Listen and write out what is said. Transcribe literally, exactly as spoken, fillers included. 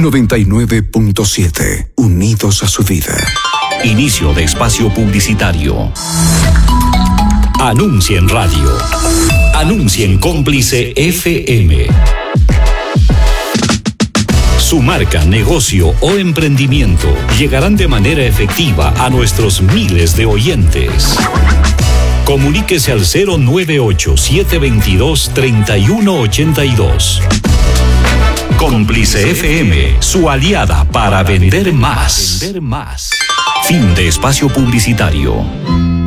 noventa y nueve punto siete, unidos a su vida. Inicio de espacio publicitario. Anuncia en radio. Anuncia en Cómplice F M. Su marca, negocio o emprendimiento llegarán de manera efectiva a nuestros miles de oyentes. Comuníquese al cero nueve ocho, siete dos dos, tres uno ocho dos. Cómplice F M, su aliada para vender más. Fin de espacio publicitario.